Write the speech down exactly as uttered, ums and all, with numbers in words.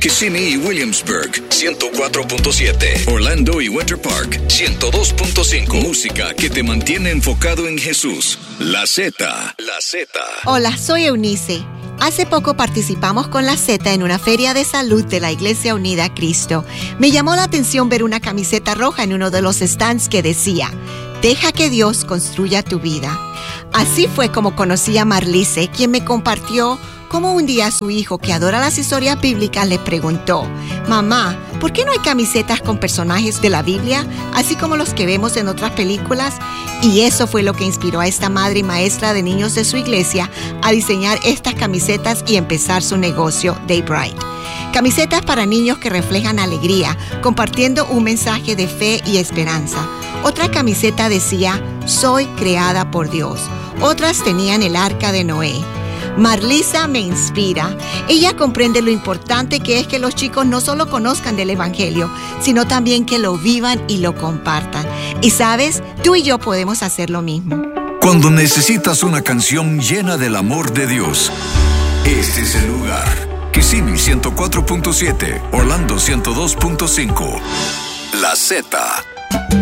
Kissimmee y Williamsburg, ciento cuatro punto siete. Orlando y Winter Park, ciento dos punto cinco. Música que te mantiene enfocado en Jesús. La Z, la Z. Hola, soy Eunice. Hace poco participamos con la Z en una feria de salud de la Iglesia Unida a Cristo. Me llamó la atención ver una camiseta roja en uno de los stands que decía: deja que Dios construya tu vida. Así fue como conocí a Marlice, quien me compartió cómo un día su hijo, que adora las historias bíblicas, le preguntó: mamá, ¿por qué no hay camisetas con personajes de la Biblia, así como los que vemos en otras películas? Y eso fue lo que inspiró a esta madre y maestra de niños de su iglesia a diseñar estas camisetas y empezar su negocio, Day Bright. Camisetas para niños que reflejan alegría, compartiendo un mensaje de fe y esperanza. Otra camiseta decía: soy creada por Dios. Otras tenían el arca de Noé. Marlisa me inspira. Ella comprende lo importante que es que los chicos no solo conozcan del Evangelio, sino también que lo vivan y lo compartan. Y sabes, tú y yo podemos hacer lo mismo. Cuando necesitas una canción llena del amor de Dios, este es el lugar. Kissimmee ciento cuatro punto siete, Orlando ciento dos punto cinco. La Z.